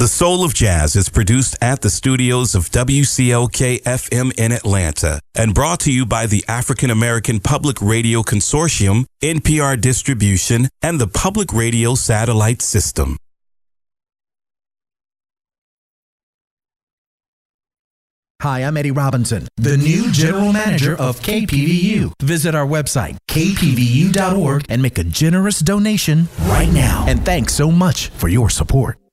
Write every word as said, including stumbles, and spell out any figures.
The Soul of Jazz is produced at the studios of W C L K F M in Atlanta and brought to you by the African American Public Radio Consortium, N P R Distribution, and the Public Radio Satellite System. Hi, I'm Eddie Robinson, the new general manager of K P V U. Visit our website, k p v u dot org, and make a generous donation right now. And thanks so much for your support.